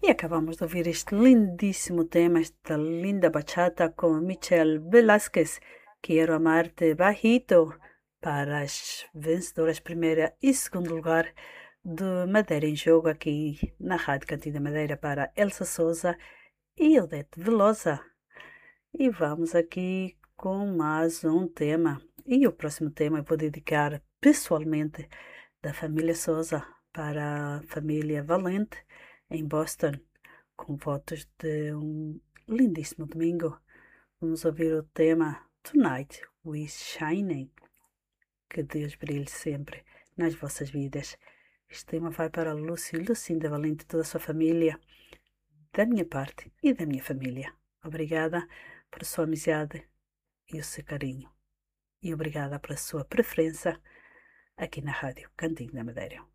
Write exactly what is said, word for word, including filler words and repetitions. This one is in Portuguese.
E acabamos de ouvir este lindíssimo tema, esta linda bachata com Michelle Velázquez, Quero Amarte Bajito, para as vencedoras primeira e segundo lugar de Madeira em Jogo aqui na Rádio Cantinho da Madeira para Elsa Souza e Odete Velosa. E vamos aqui com mais um tema. E o próximo tema eu vou dedicar pessoalmente da família Souza para a família Valente em Boston, com votos de um lindíssimo domingo. Vamos ouvir o tema Tonight We Shining. Que Deus brilhe sempre nas vossas vidas. Este tema vai para Lúcio e Lucinda Valente e toda a sua família, da minha parte e da minha família. Obrigada por sua amizade e o seu carinho. E obrigada pela sua preferência aqui na Rádio Cantinho da Madeira.